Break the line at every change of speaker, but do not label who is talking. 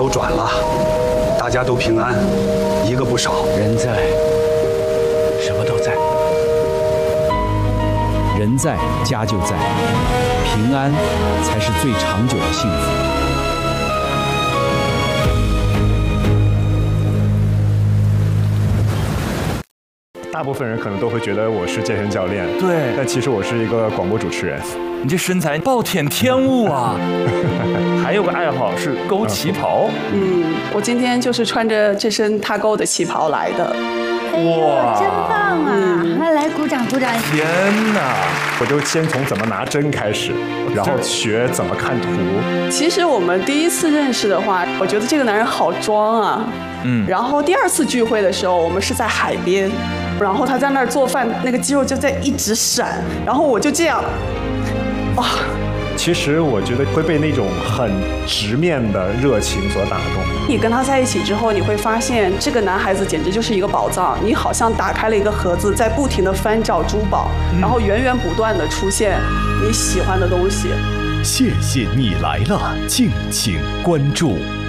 转了，大家都平安，一个不少。
人在，什么都在。人在，家就在，平安才是最长久的幸福。
大部分人可能都会觉得我是健身教练，
对，
但其实我是一个广播主持人。
你这身材暴殄天物啊！还有个爱好是勾旗袍。
我今天就是穿着这身踏勾的旗袍来的。
哇，真棒啊！来鼓掌鼓掌！
天哪！
我就先从怎么拿针开始，然后学怎么看图。
其实我们第一次认识的话，我觉得这个男人好装啊。然后第二次聚会的时候，我们是在海边。然后他在那儿做饭，那个肌肉就在一直闪，然后我就这样，哇！
其实我觉得会被那种很直面的热情所打动。
你跟他在一起之后，你会发现这个男孩子简直就是一个宝藏，你好像打开了一个盒子，在不停地翻找珠宝，然后源源不断地出现你喜欢的东西。
谢谢你来了，敬请关注。